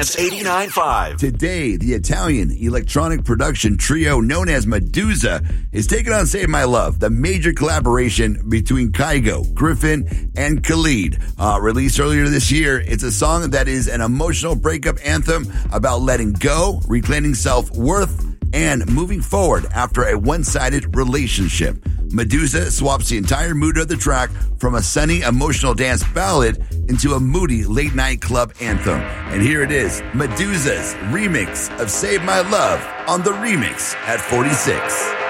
Dance 89.5. Today, the Italian electronic production trio known as Medusa is taking on Save My Love, the major collaboration between Kygo, Griffin, and Khalid. Released earlier this year, it's a song that is an emotional breakup anthem about letting go, reclaiming self-worth, and moving forward after a one-sided relationship. Medusa swaps the entire mood of the track from a sunny, emotional dance ballad into a moody late-night club anthem. And here it is, Medusa's remix of Save My Love on The Remix at 46.